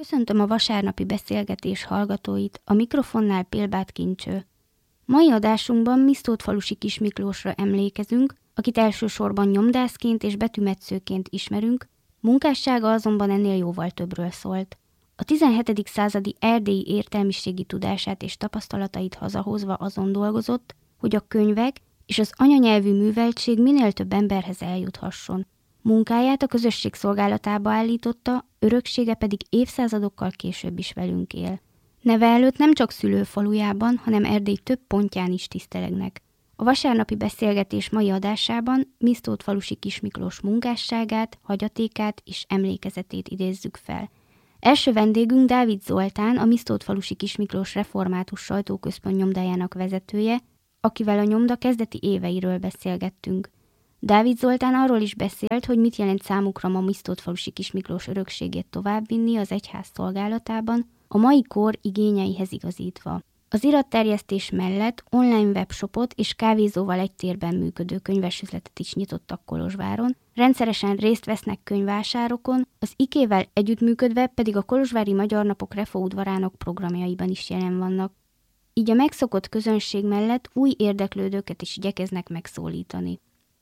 Köszöntöm a vasárnapi beszélgetés hallgatóit, a mikrofonnál Pélbáth Kincső. Mai adásunkban Misztótfalusi Kis Miklósra emlékezünk, akit elsősorban nyomdászként és betűmetszőként ismerünk, munkássága azonban ennél jóval többről szólt. A 17. századi erdélyi értelmiségi tudását és tapasztalatait hazahozva azon dolgozott, hogy a könyvek és az anyanyelvű műveltség minél több emberhez eljuthasson. Munkáját a közösség szolgálatába állította, öröksége pedig évszázadokkal később is velünk él. Neve előtt nem csak szülőfalujában, hanem Erdély több pontján is tisztelegnek. A vasárnapi beszélgetés mai adásában Misztótfalusi Kis Miklós munkásságát, hagyatékát és emlékezetét idézzük fel. Első vendégünk Dávid Zoltán, a Misztótfalusi Kis Miklós Református Sajtóközpont nyomdájának vezetője, akivel a nyomda kezdeti éveiről beszélgettünk. Dávid Zoltán arról is beszélt, hogy mit jelent számukra ma Misztótfalusi Kis Miklós örökségét továbbvinni az egyház szolgálatában, a mai kor igényeihez igazítva. Az iratterjesztés mellett online webshopot és kávézóval egy térben működő könyvesüzletet is nyitottak Kolozsváron, rendszeresen részt vesznek könyvvásárokon, az IKÉ-vel együttműködve pedig a Kolozsvári Magyar Napok Refo udvarának programjaiban is jelen vannak. Így a megszokott közönség mellett új érdeklődőket is igyekeznek megszólítani.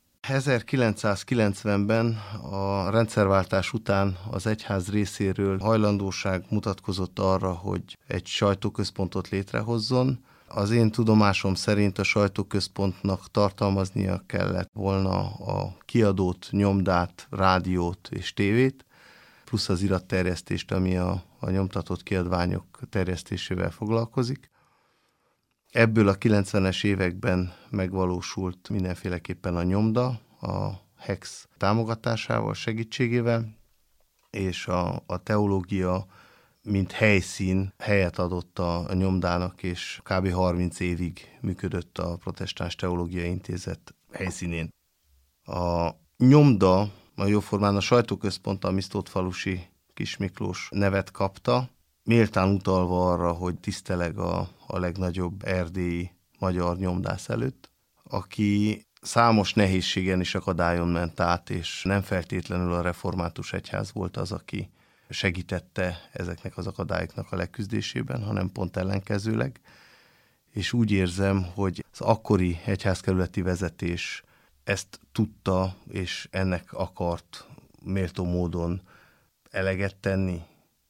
1990-ben a rendszerváltás után az egyház részéről hajlandóság mutatkozott arra, hogy egy sajtóközpontot létrehozzon. Az én tudomásom szerint a sajtóközpontnak tartalmaznia kellett volna a kiadót, nyomdát, rádiót és tévét, plusz az iratterjesztést, ami a nyomtatott kiadványok terjesztésével foglalkozik. Ebből a 90-es években megvalósult mindenféleképpen a nyomda, a HEX támogatásával, segítségével, és a teológia, mint helyszín helyet adott a nyomdának, és kb. 30 évig működött a Protestáns Teológiai Intézet helyszínén. A nyomda, a jóformán a sajtóközpont, a Misztótfalusi Kis Miklós nevet kapta, méltán utalva arra, hogy tiszteleg a legnagyobb erdélyi magyar nyomdász előtt, aki számos nehézségen és akadályon ment át, és nem feltétlenül a református egyház volt az, aki segítette ezeknek az akadályoknak a leküzdésében, hanem pont ellenkezőleg. És úgy érzem, hogy az akkori egyházkerületi vezetés ezt tudta, és ennek akart méltó módon eleget tenni,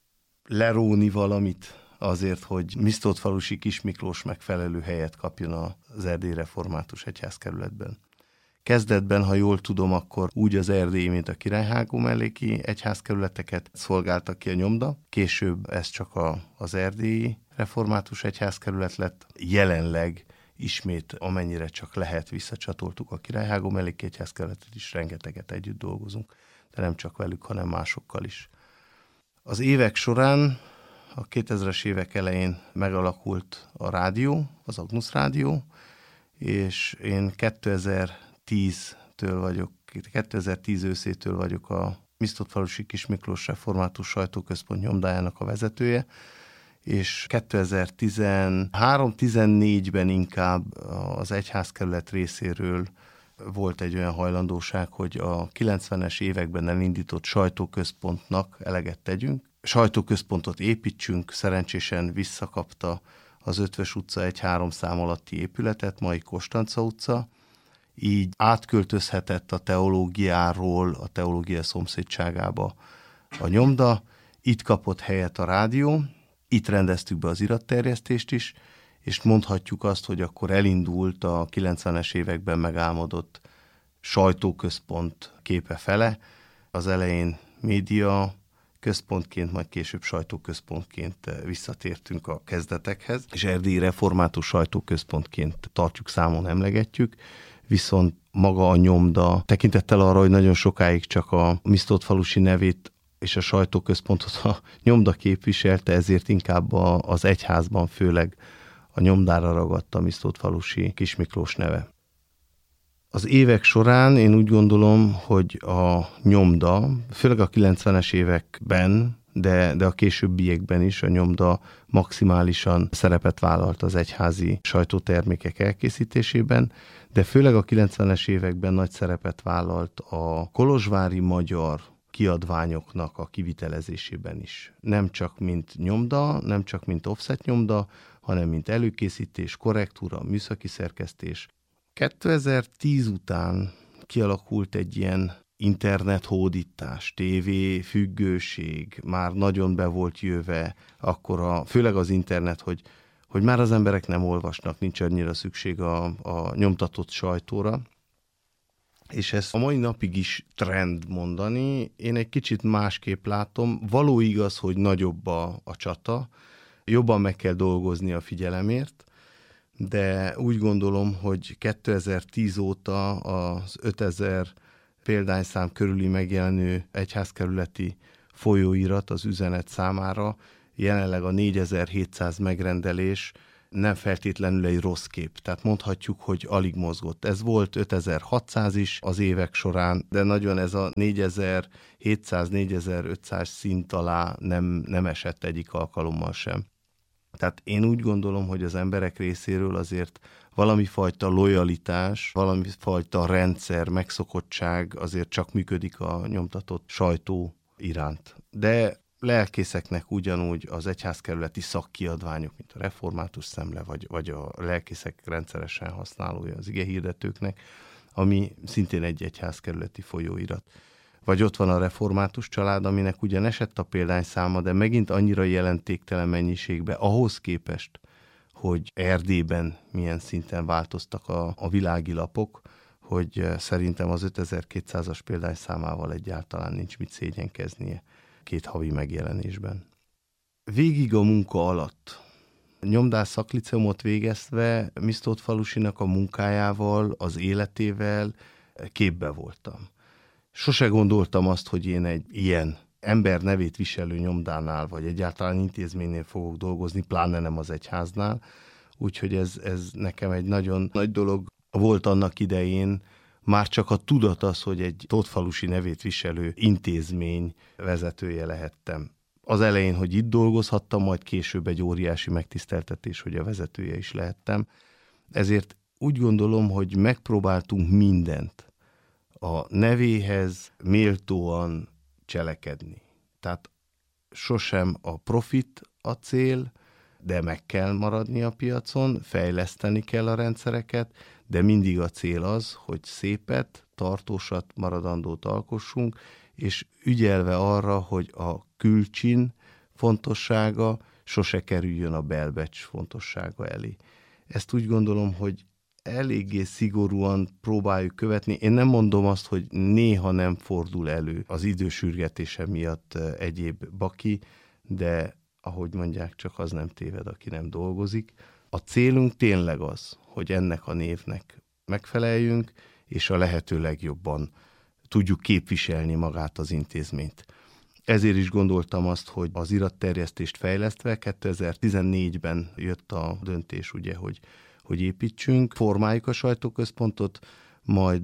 leróni valamit azért, hogy Misztótfalusi Kis Miklós megfelelő helyet kapjon az erdélyi református egyházkerületben. Kezdetben, ha jól tudom, akkor úgy az erdélyi, mint a Királyhágó melléki egyházkerületeket szolgálta ki a nyomda. Később ez csak az erdélyi református egyházkerület lett. Jelenleg ismét, amennyire csak lehet, visszacsatoltuk a Királyhágó melléki egyházkerületet is, rengeteget együtt dolgozunk, de nem csak velük, hanem másokkal is. Az évek során, a 2000-es évek elején megalakult a rádió, az Agnus Rádió, és én 2010 őszétől vagyok a Misztótfalusi Kis Miklós Református Sajtóközpont nyomdájának a vezetője, és 2013-14-ben inkább az egyházkerület részéről volt egy olyan hajlandóság, hogy a 90-es években elindított sajtóközpontnak eleget tegyünk. Sajtóközpontot építsünk, szerencsésen visszakapta az Ötvös utca 1-3 szám alatti épületet, mai Konstanca utca, így átköltözhetett a teológiáról a teológia szomszédságába a nyomda, itt kapott helyet a rádió, itt rendeztük be az iratterjesztést is, és mondhatjuk azt, hogy akkor elindult a 90-es években megálmodott sajtóközpont képe fele. Az elején média központként, majd később sajtóközpontként visszatértünk a kezdetekhez, és erdélyi református sajtóközpontként tartjuk számon, emlegetjük, viszont maga a nyomda tekintettel arra, hogy nagyon sokáig csak a Misztótfalusi nevét és a sajtóközpontot a nyomda képviselte, ezért inkább az egyházban főleg a nyomdára ragadt a Misztótfalusi Kis Miklós neve. Az évek során én úgy gondolom, hogy a nyomda, főleg a 90-es években, de a későbbiekben is a nyomda maximálisan szerepet vállalt az egyházi sajtótermékek elkészítésében, de főleg a 90-es években nagy szerepet vállalt a kolozsvári magyar kiadványoknak a kivitelezésében is. Nem csak mint nyomda, nem csak mint offset nyomda, hanem mint előkészítés, korrektúra, műszaki szerkesztés. 2010 után kialakult egy ilyen internethódítás, tévéfüggőség, már nagyon be volt jöve, akkor főleg az internet, hogy már az emberek nem olvasnak, nincs annyira szükség a nyomtatott sajtóra. És ez a mai napig is trend mondani. Én egy kicsit másképp látom. Való igaz, hogy nagyobb a csata, jobban meg kell dolgozni a figyelemért, de úgy gondolom, hogy 2010 óta az 5000 példányszám körüli megjelenő egyházkerületi folyóirat az üzenet számára, jelenleg a 4700 megrendelés nem feltétlenül egy rossz kép. Tehát mondhatjuk, hogy alig mozgott. Ez volt 5600 is az évek során, de nagyon ez a 4700-4500 szint alá nem esett egyik alkalommal sem. Tehát én úgy gondolom, hogy az emberek részéről azért valami fajta lojalitás, valami fajta rendszer, megszokottság azért csak működik a nyomtatott sajtó iránt. De lelkészeknek ugyanúgy az egyházkerületi szakkiadványok, mint a Református Szemle, vagy a lelkészek rendszeresen használója az igehirdetőknek, ami szintén egy egyházkerületi folyóirat. Vagy ott van a Református Család, aminek ugyan esett a példányszáma, de megint annyira jelentéktelen mennyiségben ahhoz képest, hogy Erdélyben milyen szinten változtak a világi lapok, hogy szerintem az 5200-as példányszámával egyáltalán nincs mit szégyenkeznie 2 havi megjelenésben. Végig a munka alatt, nyomdás szakliceumot végezve Mistótfalusinak a munkájával, az életével képbe voltam. Sose gondoltam azt, hogy én egy ilyen ember nevét viselő nyomdánál, vagy egyáltalán intézménynél fogok dolgozni, pláne nem az egyháznál. Úgyhogy ez nekem egy nagyon nagy dolog volt annak idején, már csak a tudat az, hogy egy tótfalusi nevét viselő intézmény vezetője lehettem. Az elején, hogy itt dolgozhattam, majd később egy óriási megtiszteltetés, hogy a vezetője is lehettem. Ezért úgy gondolom, hogy megpróbáltunk mindent a nevéhez méltóan cselekedni. Tehát sosem a profit a cél, de meg kell maradni a piacon, fejleszteni kell a rendszereket, de mindig a cél az, hogy szépet, tartósat, maradandót alkossunk, és ügyelve arra, hogy a külcsin fontossága sose kerüljön a belbecs fontossága elé. Ezt úgy gondolom, hogy eléggé szigorúan próbáljuk követni. Én nem mondom azt, hogy néha nem fordul elő az idősürgetése miatt egyéb baki, de ahogy mondják, csak az nem téved, aki nem dolgozik. A célunk tényleg az, hogy ennek a névnek megfeleljünk, és a lehető legjobban tudjuk képviselni magát az intézményt. Ezért is gondoltam azt, hogy az iratterjesztést fejlesztve 2014-ben jött a döntés, ugye, hogy építsünk, formáljuk a sajtóközpontot, majd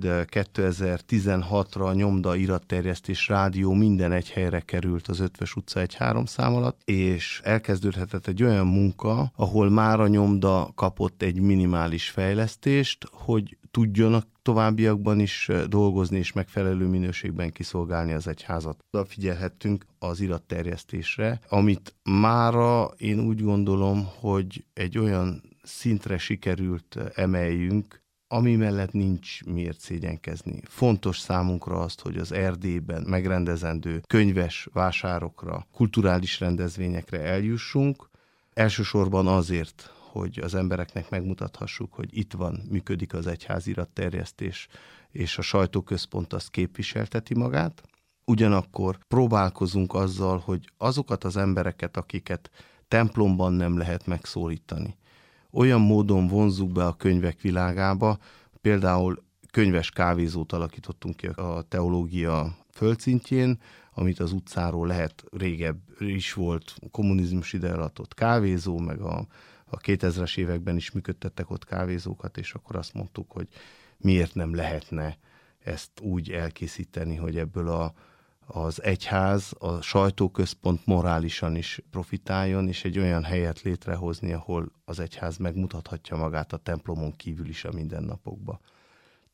2016-ra a nyomda, iratterjesztés, rádió minden egy helyre került az Ötvös utca 1-3 szám alatt, és elkezdődhetett egy olyan munka, ahol már a nyomda kapott egy minimális fejlesztést, hogy tudjon a továbbiakban is dolgozni és megfelelő minőségben kiszolgálni az egyházat. Figyelhettünk az iratterjesztésre, amit mára én úgy gondolom, hogy egy olyan szintre sikerült emeljünk, ami mellett nincs miért szégyenkezni. Fontos számunkra azt, hogy az Erdélyben megrendezendő könyves vásárokra, kulturális rendezvényekre eljussunk. Elsősorban azért, hogy az embereknek megmutathassuk, hogy itt van, működik az egyháziratterjesztés, és a sajtóközpont azt képviselteti magát. Ugyanakkor próbálkozunk azzal, hogy azokat az embereket, akiket templomban nem lehet megszólítani, olyan módon vonzzuk be a könyvek világába, például könyves kávézót alakítottunk ki a teológia földszintjén, amit az utcáról lehet, régebb is volt kommunizmus ide alatt ott kávézó, meg a 2000-es években is működtettek ott kávézókat, és akkor azt mondtuk, hogy miért nem lehetne ezt úgy elkészíteni, hogy ebből az egyház, a sajtóközpont morálisan is profitáljon, és egy olyan helyet létrehozni, ahol az egyház megmutathatja magát a templomon kívül is a mindennapokban.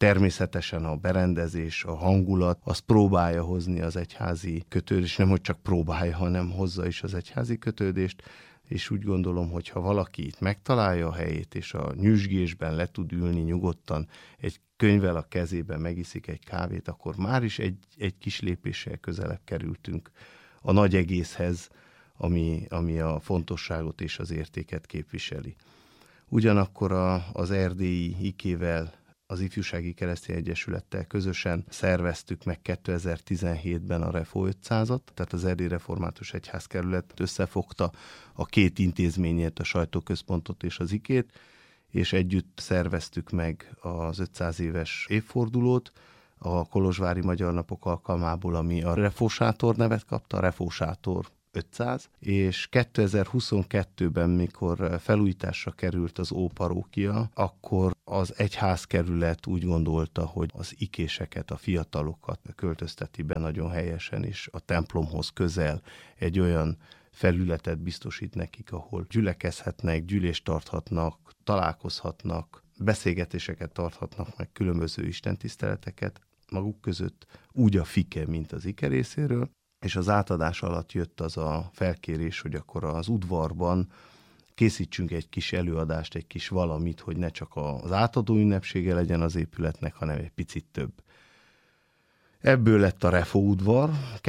természetesen a berendezés, a hangulat, az próbálja hozni az egyházi kötődést, nem hogy csak próbálja, hanem hozza is az egyházi kötődést, és úgy gondolom, hogy ha valaki itt megtalálja a helyét, és a nyüzsgésben le tud ülni nyugodtan, egy könyvvel a kezében megiszik egy kávét, akkor már is egy kis lépéssel közelebb kerültünk a nagy egészhez, ami a fontosságot és az értéket képviseli. Ugyanakkor az erdélyi IKÉ-vel, az Ifjúsági Keresztény Egyesülettel közösen szerveztük meg 2017-ben a Refo 500-at, tehát az Erdélyi Református Egyházkerület összefogta a két intézményét, a Sajtóközpontot és az IKÉ-t, és együtt szerveztük meg az 500 éves évfordulót a Kolozsvári Magyar Napok alkalmából, ami a Refo Sátor nevet kapta, a Refo Sátor 500, és 2022-ben, mikor felújításra került az óparókia, akkor az egyházkerület úgy gondolta, hogy az ikéseket, a fiatalokat költözteti be nagyon helyesen, és a templomhoz közel egy olyan felületet biztosít nekik, ahol gyülekezhetnek, gyűlést tarthatnak, találkozhatnak, beszélgetéseket tarthatnak, meg különböző istentiszteleteket maguk között, úgy a FIKE, mint az IKE részéről, és az átadás alatt jött az a felkérés, hogy akkor az udvarban készítsünk egy kis előadást, egy kis valamit, hogy ne csak az átadó ünnepsége legyen az épületnek, hanem egy picit több. Ebből lett a Refo udvar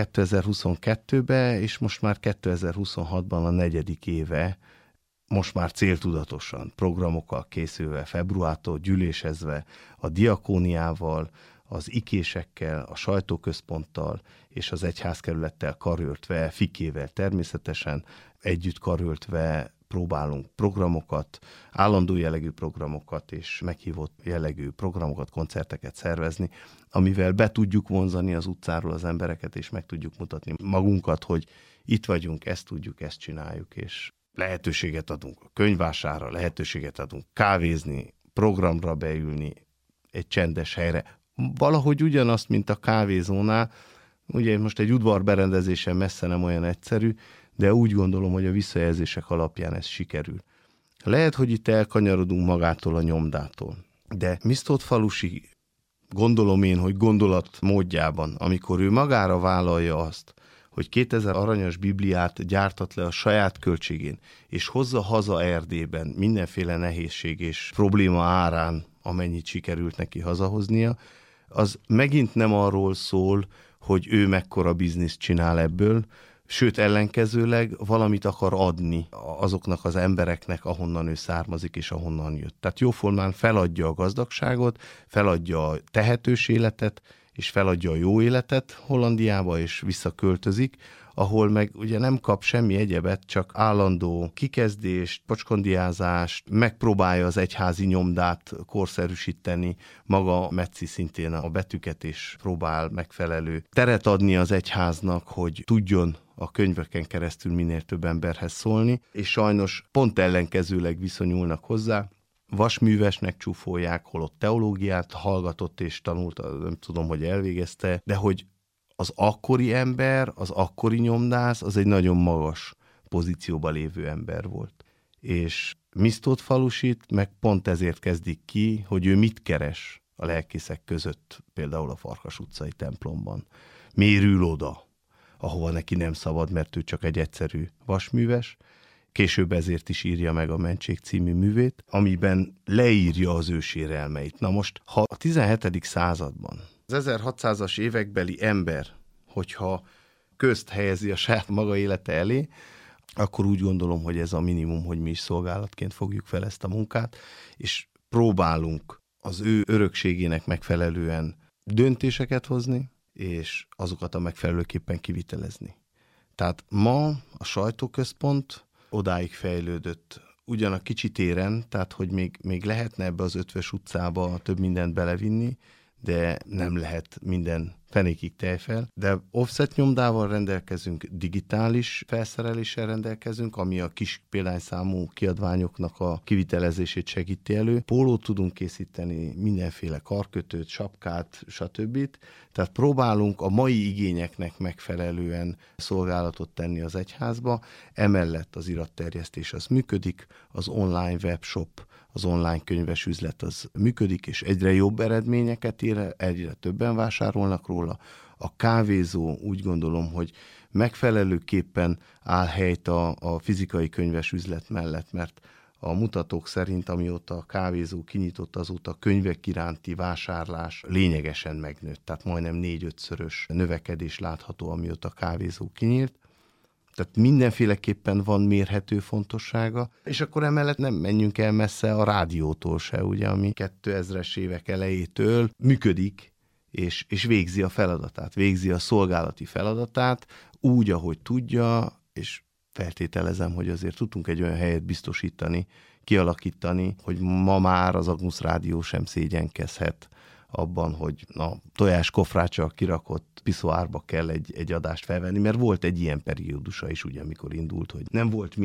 2022-ben, és most már 2026-ban a 4. éve, most már céltudatosan, programokkal készülve, februártól gyűlésezve, a diakóniával, az ikésekkel, a sajtóközponttal és az egyházkerülettel karöltve, fikével természetesen együtt karöltve próbálunk programokat, állandó jellegű programokat és meghívott jellegű programokat, koncerteket szervezni, amivel be tudjuk vonzani az utcáról az embereket, és meg tudjuk mutatni magunkat, hogy itt vagyunk, ezt tudjuk, ezt csináljuk, és lehetőséget adunk a könyvvásárra, lehetőséget adunk kávézni, programra beülni, egy csendes helyre. Valahogy ugyanazt, mint a kávézónál, ugye most egy udvar berendezésen messze nem olyan egyszerű, de úgy gondolom, hogy a visszajelzések alapján ez sikerül. Lehet, hogy itt elkanyarodunk magától a nyomdától, de Mistótfalusi, gondolom én, hogy gondolat módjában, amikor ő magára vállalja azt, hogy 2000 aranyas Bibliát gyártat le a saját költségén, és hozza haza Erdélyben mindenféle nehézség és probléma árán, amennyit sikerült neki hazahoznia, az megint nem arról szól, hogy ő mekkora bizniszt csinál ebből, sőt ellenkezőleg valamit akar adni azoknak az embereknek, ahonnan ő származik és ahonnan jött. Tehát jóformán feladja a gazdagságot, feladja a tehetős életet, és feladja a jó életet Hollandiába, és visszaköltözik, ahol meg ugye nem kap semmi egyebet, csak állandó kikezdést, pocskondiázást, megpróbálja az egyházi nyomdát korszerűsíteni, maga metszi szintén a betűket, és próbál megfelelő teret adni az egyháznak, hogy tudjon a könyveken keresztül minél több emberhez szólni, és sajnos pont ellenkezőleg viszonyulnak hozzá, vasművesnek csúfolják, holott teológiát hallgatott és tanult, nem tudom, hogy elvégezte, de hogy az akkori ember, az akkori nyomdász, az egy nagyon magas pozícióban lévő ember volt. És Mistótfalusit meg pont ezért kezdik ki, hogy ő mit keres a lelkészek között, például a Farkas utcai templomban. Miért ül oda, ahova neki nem szabad, mert ő csak egy egyszerű vasműves. Később ezért is írja meg a Mentség című művét, amiben leírja az ő sérelmeit. Na most, ha a 17. században az 1600-as évekbeli ember, hogyha közt helyezi a saját maga élete elé, akkor úgy gondolom, hogy ez a minimum, hogy mi is szolgálatként fogjuk fel ezt a munkát, és próbálunk az ő örökségének megfelelően döntéseket hozni, és azokat a megfelelőképpen kivitelezni. Tehát ma a sajtóközpont odáig fejlődött, ugyan a kicsi téren, tehát hogy még lehetne ebbe az Ötvös utcába több mindent belevinni, de nem lehet minden fenékig tejfel. De offset nyomdával rendelkezünk, digitális felszereléssel rendelkezünk, ami a kis példányszámú kiadványoknak a kivitelezését segíti elő. Pólót tudunk készíteni, mindenféle karkötőt, sapkát, stb. Tehát próbálunk a mai igényeknek megfelelően szolgálatot tenni az egyházba. Emellett az iratterjesztés az működik, az online webshop az online könyves üzlet az működik, és egyre jobb eredményeket ér el, egyre többen vásárolnak róla. A kávézó úgy gondolom, hogy megfelelőképpen áll helyt a fizikai könyves üzlet mellett, mert a mutatók szerint, amióta a kávézó kinyitott, azóta a könyvek iránti vásárlás lényegesen megnőtt, tehát majdnem 4-5-szörös növekedés látható, amióta a kávézó kinyílt. Tehát mindenféleképpen van mérhető fontossága, és akkor emellett nem menjünk el messze a rádiótól se, ugye, ami 2000-es évek elejétől működik, és végzi a feladatát, végzi a szolgálati feladatát úgy, ahogy tudja, és feltételezem, hogy azért tudtunk egy olyan helyet biztosítani, kialakítani, hogy ma már az Agnus Rádió sem szégyenkezhet abban, hogy na, tojáskofráccsal kirakott piszoárba kell egy adást felvenni, mert volt egy ilyen periódusa is, ugye, amikor indult, hogy nem volt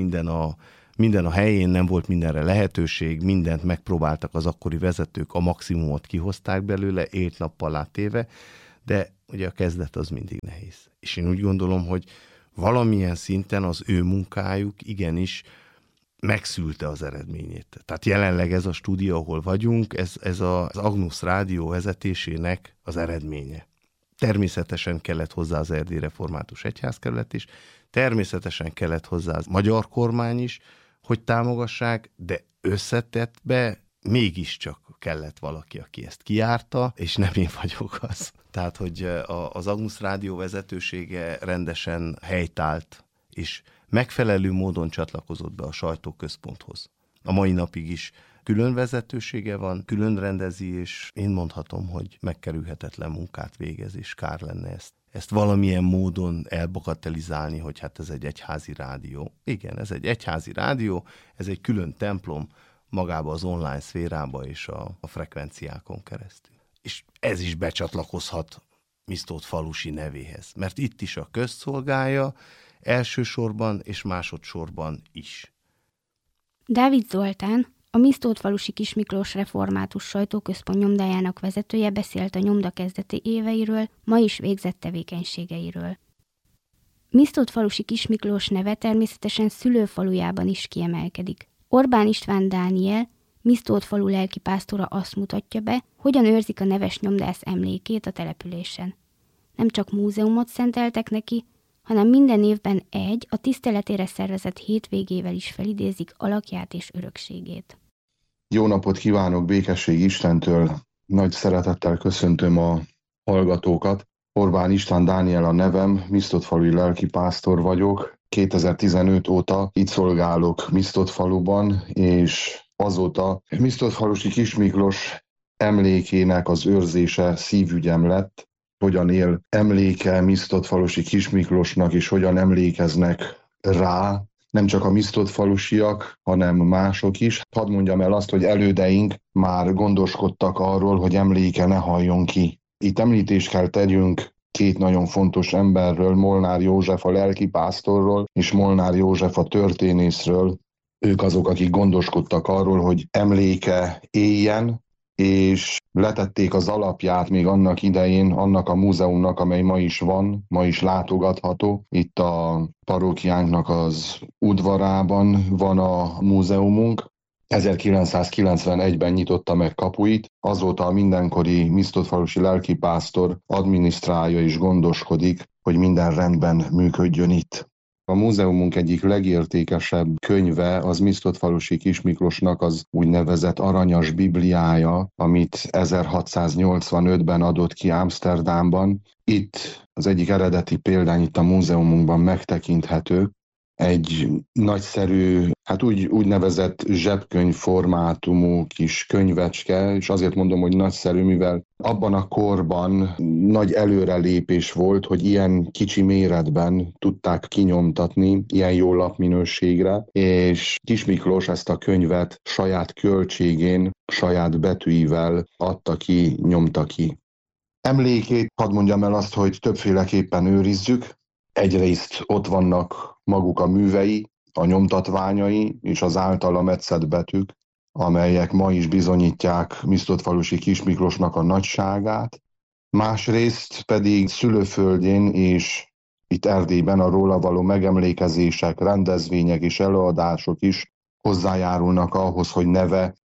minden a helyén, nem volt mindenre lehetőség, mindent megpróbáltak az akkori vezetők, a maximumot kihozták belőle, élt nappal átéve, de ugye a kezdet az mindig nehéz. És én úgy gondolom, hogy valamilyen szinten az ő munkájuk igenis megszülte az eredményét. Tehát jelenleg ez a stúdió, ahol vagyunk, ez az Agnus Rádió vezetésének az eredménye. Természetesen kellett hozzá az Erdélyi Református Egyházkerület is, természetesen kellett hozzá az magyar kormány is, hogy támogassák, de összetettbe mégiscsak kellett valaki, aki ezt kijárta, és nem én vagyok az. Tehát, hogy az Agnus Rádió vezetősége rendesen helytált, és megfelelő módon csatlakozott be a sajtóközponthoz. A mai napig is külön vezetősége van, külön rendezi, és én mondhatom, hogy megkerülhetetlen munkát végez, és kár lenne ezt valamilyen módon elbagatelizálni, hogy hát ez egy egyházi rádió. Igen, ez egy egyházi rádió, ez egy külön templom magába az online szférába és a frekvenciákon keresztül. És ez is becsatlakozhat Mistótfalusi nevéhez, mert itt is a közszolgálja, elsősorban és másodszorban is. Dávid Zoltán, a Mistótfalusi Kismiklós Református Sajtóközpont nyomdájának vezetője beszélt a nyomda kezdeti éveiről, ma is végzett tevékenységeiről. Mistótfalusi Kismiklós neve természetesen szülőfalujában is kiemelkedik. Orbán István Dániel, Mistótfalu lelkipásztora azt mutatja be, hogyan őrzik a neves nyomdász emlékét a településen. Nem csak múzeumot szenteltek neki, hanem minden évben a tiszteletére szervezett hétvégével is felidézik alakját és örökségét. Jó napot kívánok, békesség Istentől! Nagy szeretettel köszöntöm a hallgatókat. Orbán István Dániel a nevem, Mistótfalui lelkipásztor vagyok. 2015 óta itt szolgálok Mistótfaluban, és azóta Mistótfalusi Kismiklós emlékének az őrzése szívügyem lett. Hogyan él emléke Mistótfalusi Kismiklósnak, és hogyan emlékeznek rá, nem csak a mistótfalusiak, hanem mások is. Hadd mondjam el azt, hogy elődeink már gondoskodtak arról, hogy emléke ne halljon ki. Itt említést kell tegyünk két nagyon fontos emberről, Molnár József a lelkipásztorról, és Molnár József a történészről. Ők azok, akik gondoskodtak arról, hogy emléke éljen, és letették az alapját még annak idején annak a múzeumnak, amely ma is van, ma is látogatható. Itt a parókiánknak az udvarában van a múzeumunk. 1991-ben nyitotta meg kapuit, azóta a mindenkori mistótfalusi lelkipásztor adminisztrálja és gondoskodik, hogy minden rendben működjön itt. A múzeumunk egyik legértékesebb könyve az Mistótfalusi Kismiklósnak az úgynevezett Aranyas Bibliája, amit 1685-ben adott ki Amsterdamban. Itt az egyik eredeti példány itt a múzeumunkban megtekinthető. Egy nagyszerű, úgynevezett zsebkönyv formátumú kis könyvecske, és azért mondom, hogy nagyszerű, mivel abban a korban nagy előrelépés volt, hogy ilyen kicsi méretben tudták kinyomtatni, ilyen jó lapminőségre, és Kismiklós ezt a könyvet saját költségén, saját betűivel adta ki, nyomta ki. Emlékét, hadd mondjam el azt, hogy többféleképpen őrizzük. Egyrészt ott vannak maguk a művei, a nyomtatványai és az általa metszett betűk, amelyek ma is bizonyítják Mistótfalusi Kismiklósnak a nagyságát. Másrészt pedig szülőföldjén és itt Erdélyben a róla való megemlékezések, rendezvények és előadások is hozzájárulnak ahhoz, hogy neve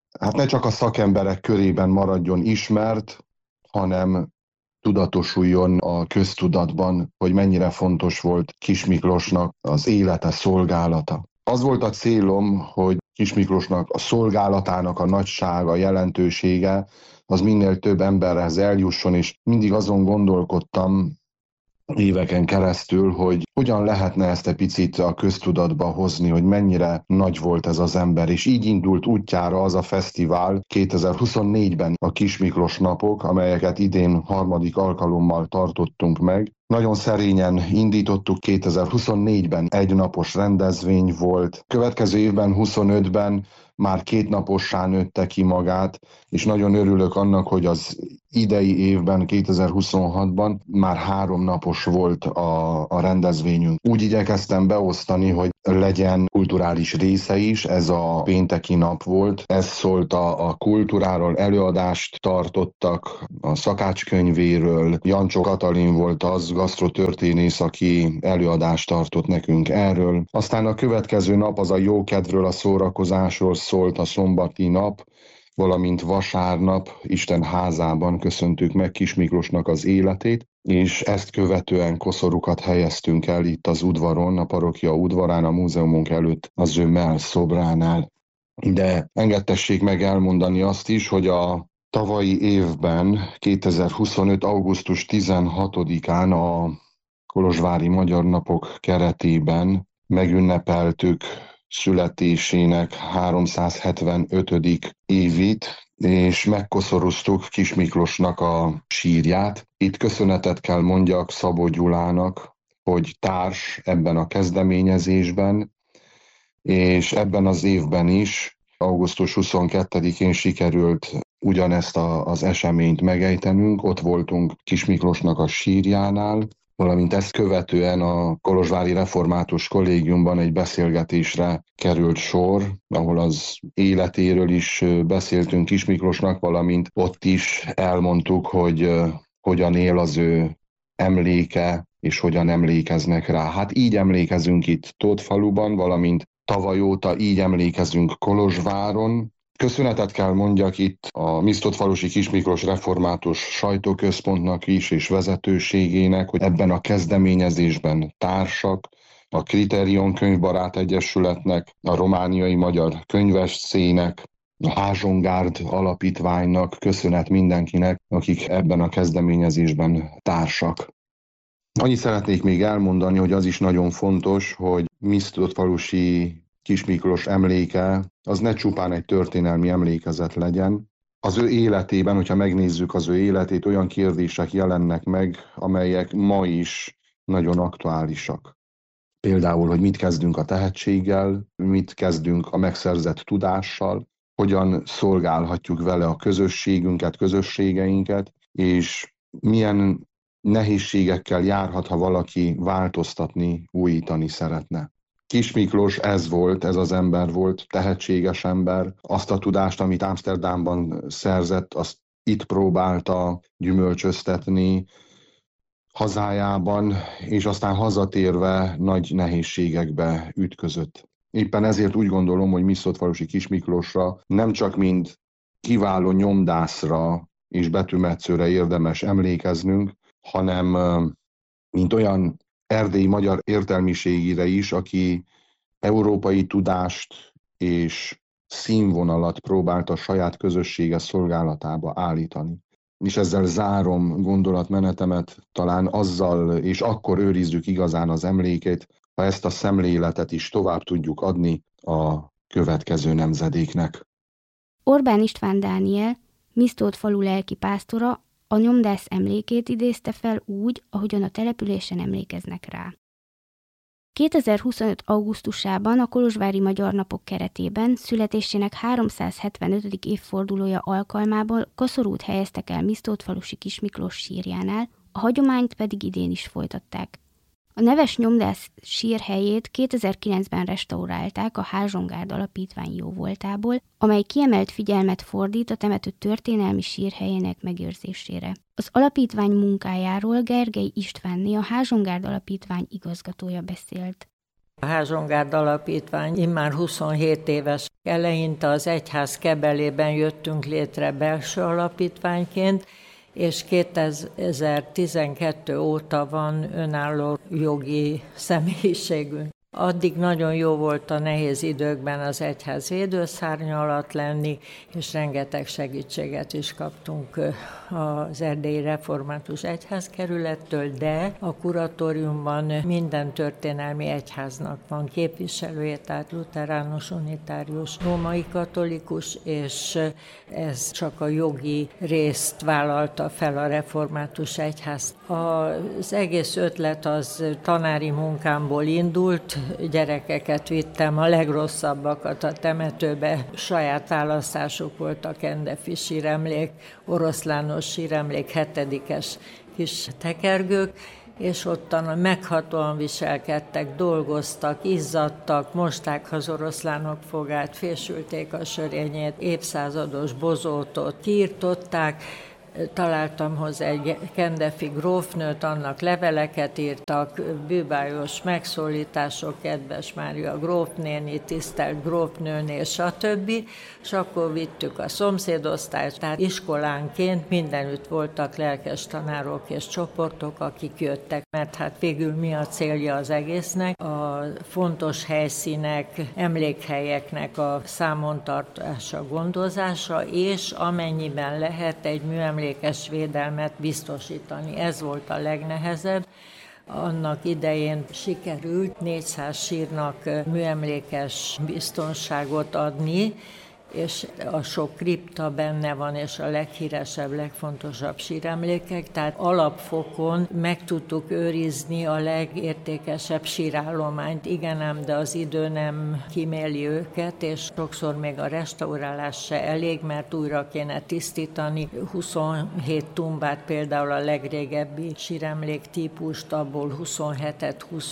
hát ne csak a szakemberek körében maradjon ismert, hanem tudatosuljon a köztudatban, hogy mennyire fontos volt Kiss Miklósnak az élete, szolgálata. Az volt a célom, hogy Kiss Miklósnak a szolgálatának a nagysága, jelentősége, az minél több emberhez eljusson, és mindig azon gondolkodtam éveken keresztül, hogy hogyan lehetne ezt egy picit a köztudatba hozni, hogy mennyire nagy volt ez az ember, és így indult útjára az a fesztivál 2024-ben a Kiss Miklós napok, amelyeket idén harmadik alkalommal tartottunk meg. Nagyon szerényen indítottuk, 2024-ben egynapos rendezvény volt, következő évben, 25-ben már 2 napossá nőtte ki magát, és nagyon örülök annak, hogy az idei évben, 2026-ban már 3 napos volt a rendezvényünk. Úgy igyekeztem beosztani, hogy legyen kulturális része is, ez a pénteki nap volt. Ez szólt a kultúráról, előadást tartottak, a szakácskönyvéről. Jancsó Katalin volt az gasztrotörténész, aki előadást tartott nekünk erről. Aztán a következő nap az a jókedvről, a szórakozásról szólt, a szombati nap, valamint vasárnap Isten házában köszöntük meg Kiss Miklósnak az életét, és ezt követően koszorúkat helyeztünk el itt az udvaron, a parókia udvarán, a múzeumunk előtt, az ő mellszobránál. De engedtessék meg elmondani azt is, hogy a tavalyi évben, 2025. augusztus 16-án a Kolozsvári Magyar Napok keretében megünnepeltük születésének 375. évét, és megkoszorúztuk Kiss Miklósnak a sírját. Itt köszönetet kell mondjak Szabó Gyulának, hogy társ ebben a kezdeményezésben, és ebben az évben is, augusztus 22-én sikerült ugyanezt az eseményt megejtenünk. Ott voltunk Kiss Miklósnak a sírjánál, valamint ezt követően a Kolozsvári Református Kollégiumban egy beszélgetésre került sor, ahol az életéről is beszéltünk Kiss Miklósnak, valamint ott is elmondtuk, hogy hogyan él az ő emléke, és hogyan emlékeznek rá. Hát így emlékezünk itt Tótfaluban, valamint tavaly óta így emlékezünk Kolozsváron. Köszönetet kell mondjak itt a Misztodfalusi Kiss Miklós Református Sajtóközpontnak is, és vezetőségének, hogy ebben a kezdeményezésben társak, a Kriterion Könyvbarát Egyesületnek, a Romániai Magyar Könyvesszének, a Házsongárd Alapítványnak, köszönet mindenkinek, akik ebben a kezdeményezésben társak. Annyit szeretnék még elmondani, hogy az is nagyon fontos, hogy Misztodfalusi Kiss Miklós emléke az ne csupán egy történelmi emlékezet legyen. Az ő életében, hogyha megnézzük az ő életét, olyan kérdések jelennek meg, amelyek ma is nagyon aktuálisak. Például, hogy mit kezdünk a tehetséggel, mit kezdünk a megszerzett tudással, hogyan szolgálhatjuk vele a közösségünket, közösségeinket, és milyen nehézségekkel járhat, ha valaki változtatni, újítani szeretne. Kiss Miklós ez az ember volt, tehetséges ember. Azt a tudást, amit Amsterdamban szerzett, azt itt próbálta gyümölcsöztetni hazájában, és aztán hazatérve nagy nehézségekbe ütközött. Éppen ezért úgy gondolom, hogy Misztodfalusi Kiss Miklósra nem csak mint kiváló nyomdászra és betűmetszőre érdemes emlékeznünk, hanem mint olyan erdélyi magyar értelmiségire is, aki európai tudást és színvonalat próbált a saját közössége szolgálatába állítani. És ezzel zárom gondolatmenetemet, talán azzal, és akkor őrizzük igazán az emlékét, ha ezt a szemléletet is tovább tudjuk adni a következő nemzedéknek. Orbán István Dániel, Misztódfalu lelkipásztora, a nyomdász emlékét idézte fel úgy, ahogyan a településen emlékeznek rá. 2025. augusztusában a Kolozsvári Magyar Napok keretében születésének 375. évfordulója alkalmából koszorút helyeztek el Misztódfalusi Kiss Miklós sírjánál, a hagyományt pedig idén is folytatták. A neves nyomdász sírhelyét 2009-ben restaurálták a Házsongárd Alapítvány jóvoltából, amely kiemelt figyelmet fordít a temető történelmi sírhelyének megőrzésére. Az alapítvány munkájáról Gergely Istvánné, a Házsongárd Alapítvány igazgatója beszélt. A Házsongárd Alapítvány immár 27 éves. Eleinte az egyház kebelében jöttünk létre belső alapítványként, és 2012 óta van önálló jogi személyiségünk. Addig nagyon jó volt a nehéz időkben az egyház védőszárnya alatt lenni, és rengeteg segítséget is kaptunk az Erdélyi Református Egyházkerülettől, de a kuratóriumban minden történelmi egyháznak van képviselője, tehát luteránus, unitárius, római katolikus, és ez csak a jogi részt vállalta fel a Református Egyház. Az egész ötlet az tanári munkámból indult, gyerekeket vittem, a legrosszabbakat a temetőbe, saját választásuk volt a Kendefi síremlék, oroszlános síremlék, 7-es kis tekergők, és ottan meghatóan viselkedtek, dolgoztak, izzadtak, mosták az oroszlánok fogát, fésülték a sörényét, évszázados bozótot kiirtották. Találtam hozzá egy kendefi grófnőt, annak leveleket írtak, bűbájos megszólítások, kedves Mária grófnéni, tisztelt grófnőné, stb. És akkor vittük a szomszédosztályt, tehát iskolánként mindenütt voltak lelkes tanárok és csoportok, akik jöttek, mert hát végül mi a célja az egésznek? A fontos helyszínek, emlékhelyeknek a számon tartása, gondozása, és amennyiben lehet egy műemlékes védelmet biztosítani. Ez volt a legnehezebb. Annak idején sikerült 400 sírnak műemlékes biztonságot adni, és a sok kripta benne van, és a leghíresebb, legfontosabb síremlékek, tehát alapfokon meg tudtuk őrizni a legértékesebb sírállományt. Igen ám, de az idő nem kíméli őket, és sokszor még a restaurálás se elég, mert újra kéne tisztítani. 27 tumbát, például a legrégebbi síremlék típust, abból 27-et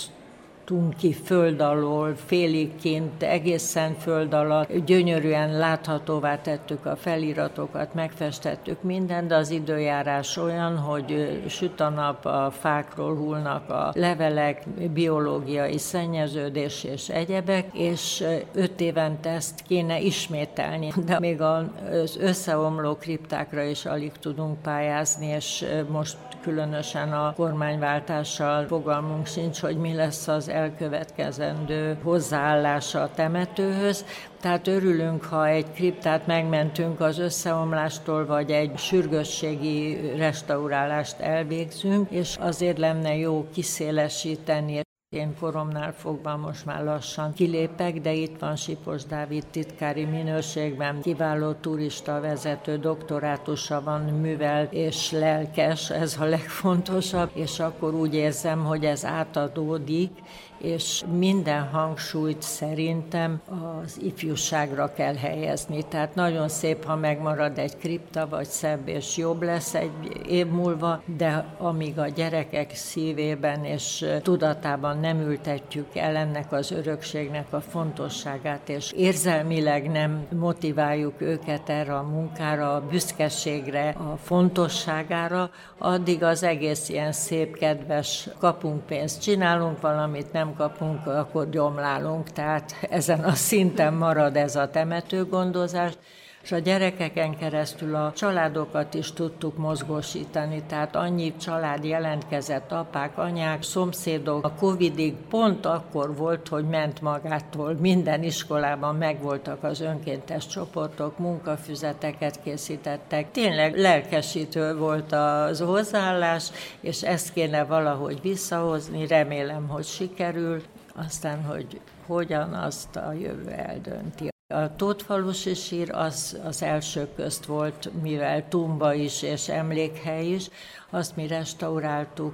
ki föld alól, félig kint, egészen föld alatt. Gyönyörűen láthatóvá tettük a feliratokat, megfestettük mindent, de az időjárás olyan, hogy süt a nap, a fákról hullnak a levelek, biológiai szennyeződés és egyebek, és 5 évente ezt kéne ismételni. De még az összeomló kriptákra is alig tudunk pályázni, és most különösen a kormányváltással fogalmunk sincs, hogy mi lesz az elkövetkezendő hozzáállása a temetőhöz. Tehát örülünk, ha egy kriptát megmentünk az összeomlástól, vagy egy sürgősségi restaurálást elvégzünk, és azért lenne jó kiszélesíteni. Én koromnál fogva most már lassan kilépek, de itt van Sipos Dávid titkári minőségben, kiváló turista vezető, doktorátusa van, művel és lelkes, ez a legfontosabb, és akkor úgy érzem, hogy ez átadódik, és minden hangsúlyt szerintem az ifjúságra kell helyezni. Tehát nagyon szép, ha megmarad egy kripta, vagy szebb és jobb lesz egy év múlva, de amíg a gyerekek szívében és tudatában nem ültetjük el ennek az örökségnek a fontosságát, és érzelmileg nem motiváljuk őket erre a munkára, a büszkeségre, a fontosságára, addig az egész ilyen szép, kedves, kapunk pénzt, csinálunk valamit, nem kapunk, akkor gyomlálunk, tehát ezen a szinten marad ez a temetőgondozás, és a gyerekeken keresztül a családokat is tudtuk mozgósítani, tehát annyi család jelentkezett, apák, anyák, szomszédok. A Covidig pont akkor volt, hogy ment magától, minden iskolában megvoltak az önkéntes csoportok, munkafüzeteket készítettek. Tényleg lelkesítő volt az hozzáállás, és ezt kéne valahogy visszahozni, remélem, hogy sikerül, aztán, hogy hogyan, azt a jövő eldönti. A Tótfalusi sír az első közt volt, mivel tumba is és emlékhely is. Azt mi restauráltuk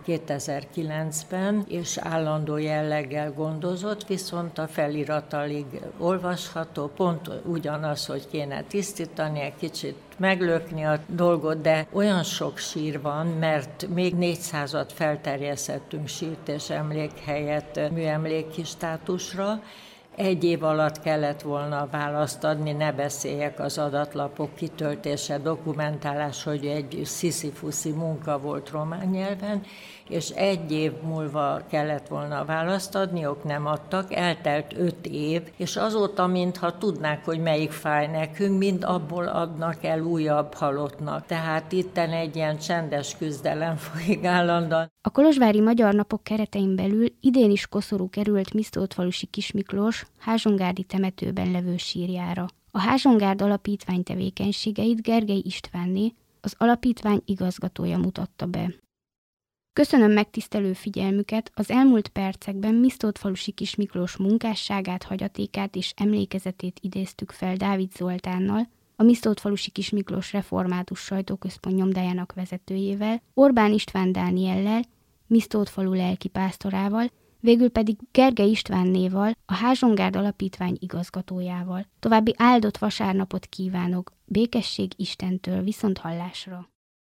2009-ben, és állandó jelleggel gondozott, viszont a felirat alig olvasható, pont ugyanaz, hogy kéne tisztítani, egy kicsit meglökni a dolgot, de olyan sok sír van, mert még 400-at felterjesztettünk sírt és emlékhelyet műemléki státusra, 1 év alatt kellett volna választ adni, ne beszéljek az adatlapok kitöltése, dokumentálás, hogy egy sziszifuszi munka volt román nyelven, és 1 év múlva kellett volna választ adni, ők nem adtak, eltelt 5 év, és azóta, mintha tudnák, hogy melyik fáj nekünk, mind abból adnak el újabb halottnak. Tehát itten egy ilyen csendes küzdelem folyik állandóan. A kolozsvári Magyar Napok keretein belül idén is koszorú került Misztótfalusi Kis Miklós Házsongárdi temetőben levő sírjára. A Házsongárd alapítvány tevékenységeit Gergely Istvánné, az alapítvány igazgatója mutatta be. Köszönöm megtisztelő figyelmüket, az elmúlt percekben Misztótfalusi Kis Miklós munkásságát, hagyatékát és emlékezetét idéztük fel Dávid Zoltánnal, a Misztótfalusi Kis Miklós Református Sajtóközpont nyomdájának vezetőjével, Orbán István Dániellel, Misztótfalu lelkipásztorával, végül pedig Gergely Istvánnéval, a Házsongárd alapítvány igazgatójával. További áldott vasárnapot kívánok, békesség Istentől, viszonthallásra!